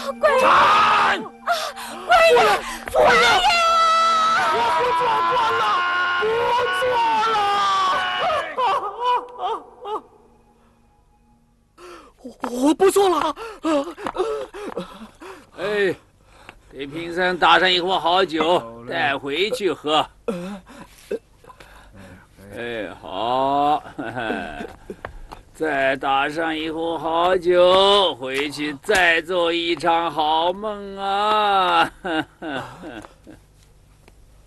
官人， 站！ 官人，官人， 我不做官了，不做了！我不做了。 哎，给平生打上一壶好酒，带回去喝。哎，好，再打上一壶好酒，回去再做一场好梦啊！